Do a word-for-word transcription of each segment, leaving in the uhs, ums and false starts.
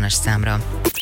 nyolcvanas számra.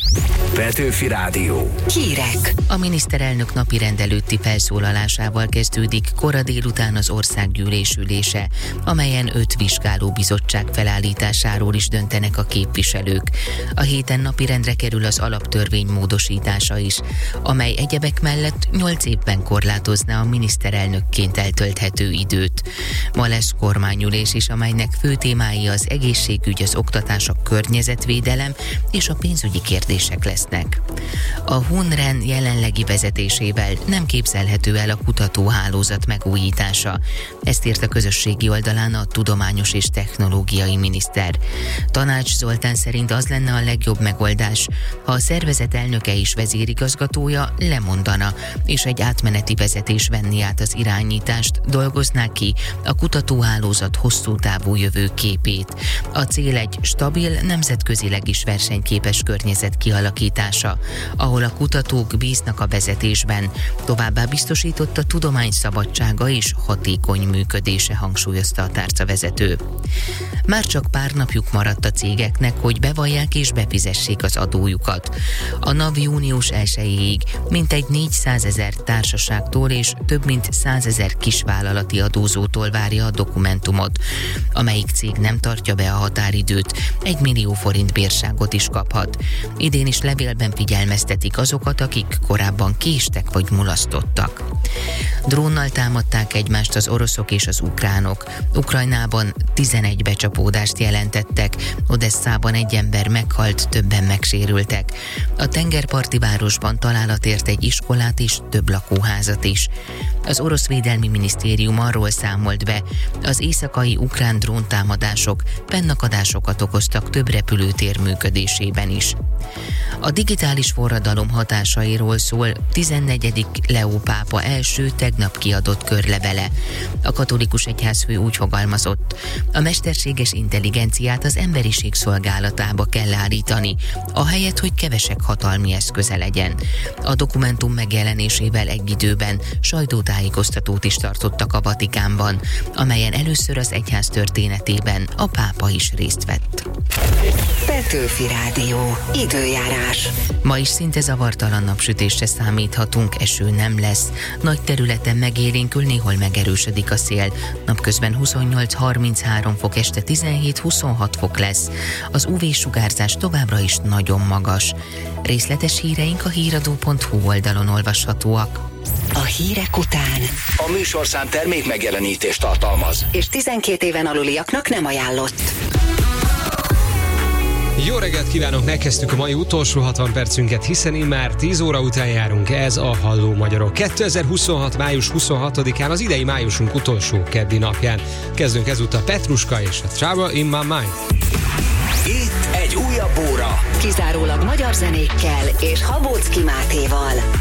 Petőfi Rádió. Hírek. A miniszterelnök napirend előtti felszólalásával kezdődik kora délután az országgyűlés ülése, amelyen öt vizsgálóbizottság felállításáról is döntenek a képviselők. A héten napirendre kerül az alaptörvény módosítása is, amely egyebek mellett nyolc évben korlátozná a miniszterelnökként eltölthető időt. Ma lesz kormányülés is, amelynek fő témái az egészségügy, az oktatás, a környezetvédelem és a pénzügyi kérdések lesznek. A HUNREN jelenlegi vezetésével nem képzelhető el a kutatóhálózat megújítása. Ezt írt a közösségi oldalán a tudományos és technológiai miniszter. Tanács Zoltán szerint az lenne a legjobb megoldás, ha a szervezet elnöke és vezérigazgatója lemondana, és egy átmeneti vezetés venni át az irányítást, dolgozná ki a kutatóhálózat hosszú távú jövőképét. A cél egy stabil, nemzetközileg is versenyképes környezet kialakítása, ahol a kutatók bíznak a vezetésben, továbbá biztosított a tudomány szabadsága és hatékony működése, hangsúlyozta a tárcavezető. Már csak pár napjuk maradt a cégeknek, hogy bevallják és befizessék az adójukat. A NAV június elsejéig mintegy négyszázezer társaságtól és több mint százezer kisvállalati adózótól várja a dokumentumot. Amelyik cég nem tartja be a határidőt, egy millió forint bírságot is kaphat. Idén is levélben figyelmeztetik azokat, akik korábban késtek vagy mulasztottak. Drónnal támadták egymást az oroszok és az ukránok. Ukrajnában tizenegy becsapódást jelentettek, Odesszában egy ember meghalt, többen megsérültek. A tengerparti városban találat ért egy iskolát és több lakóházat is. Az orosz védelmi minisztérium arról számolt be, az éjszakai ukrán dróntámadások fennakadásokat okoztak több repülőtér működésében is. A digitális forradalom hatásairól szól tizennegyedik Leó pápa első tegnap kiadott körlevele. A katolikus egyházfő úgy fogalmazott: a mesterséges intelligenciát az emberiség szolgálatába kell állítani, ahelyett, hogy kevesek hatalmi eszköze legyen. A dokumentum megjelenésével egy időben sajtótájékoztatót is tartottak a Vatikánban, amelyen először az egyház történetében a pápa is részt vett. Petőfi Rádió. Időjárás. Ma is szinte zavartalan napsütésre számíthatunk, eső nem lesz. Nagy területen megélénkül, néhol megerősödik a szél. Napközben huszonnyolc harminchárom fok, este tizenhét huszonhat fok lesz. Az ú vé-sugárzás továbbra is nagyon magas. Részletes híreink a híradó pont hú oldalon olvashatóak. A hírek után A műsorszám termék megjelenítést tartalmaz, és tizenkét éven aluliaknak nem ajánlott. Jó reggelt kívánok, megkezdtük a mai utolsó hatvan percünket, hiszen immár tíz óra után járunk, ez a Halló Magyarok. kétezer-huszonhat. május huszonhatodikán, az idei májusunk utolsó keddi napján. Kezdünk ezúttal Petruska és a Trouble in My Mind. itt egy újabb óra. Kizárólag magyar zenékkel és Habóczky Mátéval.